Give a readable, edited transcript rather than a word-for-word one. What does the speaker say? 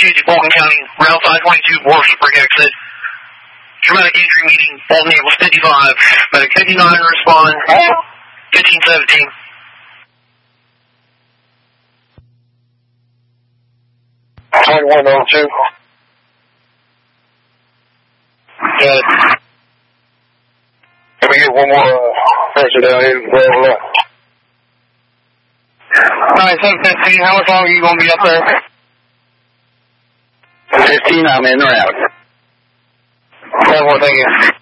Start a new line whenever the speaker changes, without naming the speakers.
522 to Bolton County, Route 522, Warford exit. Dramatic injury meeting, Bolton Naval 55. Medic 59, respond. 1517.
.2102.
Good.
Can we get one more person down here?
Alright, 715, how much longer are you going to be up there?
15, I'm in route.
Thank you.